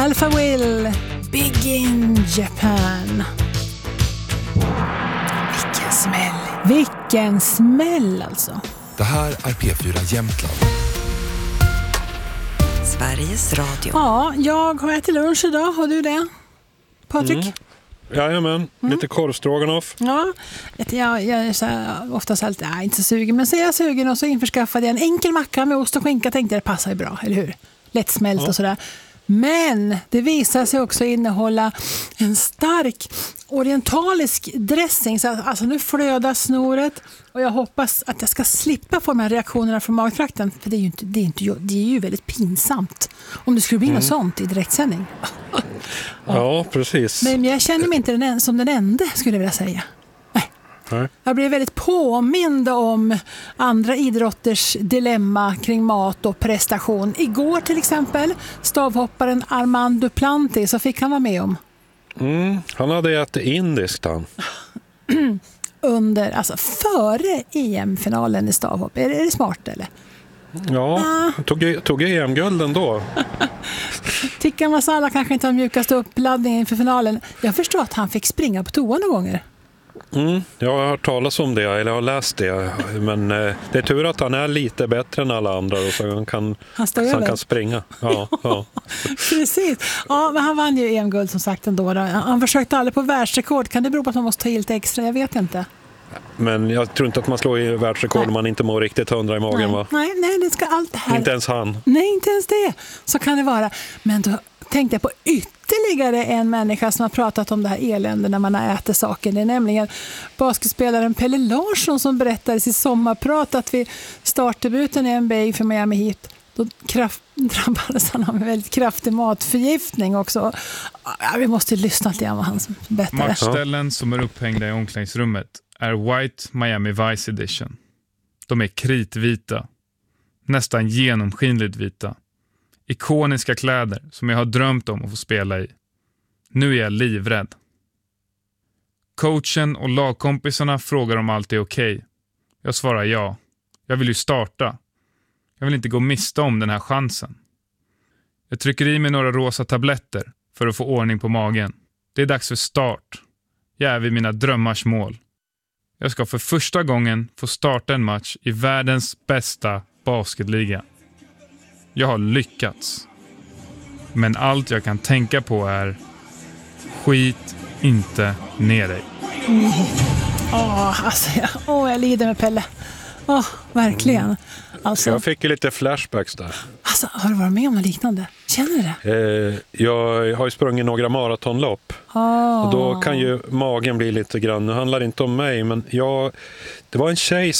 Alpha Will, Big in Japan. Vilken smäll. Vilken smäll alltså. Det här är P4 Jämtland. Sveriges Radio. Ja, jag har ätit lunch idag. Har du det, Patrik? Jajamän, lite korvstroganoff. Ja, jag är så här, oftast alltid inte så sugen. Men så är jag sugen och så införskaffade jag en enkel macka med ost och skinka. Tänkte jag det passar ju bra, eller hur? Lättsmält och sådär. Men det visar sig också innehålla en stark orientalisk dressing. Så alltså nu flödar snoret och jag hoppas att jag ska slippa få de här reaktionerna från magtrakten. För det är ju väldigt pinsamt om det skulle bli något sånt i direktsändning. Ja, precis. Men jag känner mig inte som den enda, skulle jag vilja säga. Nej. Jag blev väldigt påmind om andra idrotters dilemma kring mat och prestation. Igår till exempel, stavhopparen Armand Duplantis, så fick han vara med om. Han hade ätit indiskt han. Före EM-finalen i stavhopp. Är det smart eller? Ja, tog EM-gulden då. Tikka masala kanske inte har mjukaste uppladdningen inför finalen. Jag förstår att han fick springa på toa några gånger. Jag har hört talas om det, eller jag har läst det. Men det är tur att han är lite bättre än alla andra och så han kan springa. Ja. Precis. Ja, men han vann ju EM-guld som sagt ändå. Han försökte aldrig på världsrekord. Kan det bero på att man måste ta i lite extra? Jag vet inte. Men jag tror inte att man slår i världsrekord om man inte mår riktigt 100 i magen, va? Nej, det ska allt det här. Inte ens han. Nej, inte ens det. Så kan det vara. Men då tänkte jag på ytterligare en människa som har pratat om det här elände när man har ätit saker. Det är nämligen basketspelaren Pelle Larsson som berättade i sitt sommarprat att vid startdebuten i NBA för Miami Heat då drabbades han av en väldigt kraftig matförgiftning också. Ja, vi måste lyssna till vad han berättade. Matställen som är upphängda i omklädningsrummet är White Miami Vice Edition. De är kritvita, nästan genomskinligt vita. Ikoniska kläder som jag har drömt om att få spela i. Nu är jag livrädd. Coachen och lagkompisarna frågar om allt är okej. Jag svarar ja. Jag vill ju starta. Jag vill inte gå miste om den här chansen. Jag trycker i mig några rosa tabletter för att få ordning på magen. Det är dags för start. Jag är vid mina drömmars mål. Jag ska för första gången få starta en match i världens bästa basketliga. Jag har lyckats. Men allt jag kan tänka på är: skit inte ner dig. Jag lider med Pelle. Verkligen. Alltså, Jag fick ju lite flashbacks där. Alltså, har du varit med om något liknande? Känner du det? Jag har ju sprungit några maratonlopp. Och då kan ju magen bli lite grann. Nu handlar det inte om mig, men det var en tjej